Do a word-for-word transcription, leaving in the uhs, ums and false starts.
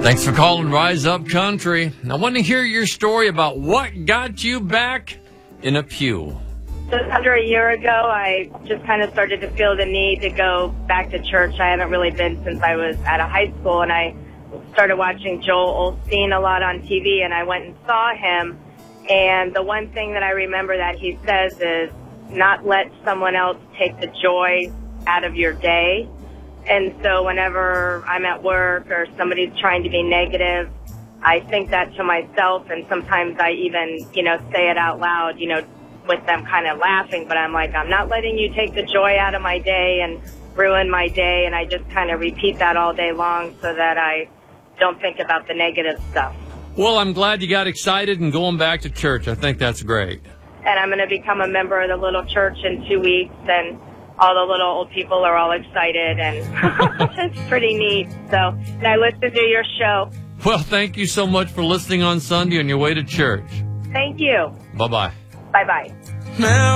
Thanks for calling Rise Up Country. I want to hear your story about what got you back in a pew. Just under a year ago, I just kind of started to feel the need to go back to church. I haven't really been since I was out of high school, and I started watching Joel Osteen a lot on T V, and I went and saw him. And the one thing that I remember that he says is not let someone else take the joy out of your day. And so whenever I'm at work or somebody's trying to be negative, I think that to myself, and sometimes I even, you know, say it out loud, you know, with them kind of laughing, but I'm like, I'm not letting you take the joy out of my day and ruin my day, and I just kind of repeat that all day long so that I don't think about the negative stuff. Well, I'm glad you got excited and going back to church. I think that's great. And I'm going to become a member of the little church in two weeks, and all the little old people are all excited, and it's pretty neat. So, and I listen to your show. Well, thank you so much for listening on Sunday on your way to church. Thank you. Bye-bye. Bye-bye. Now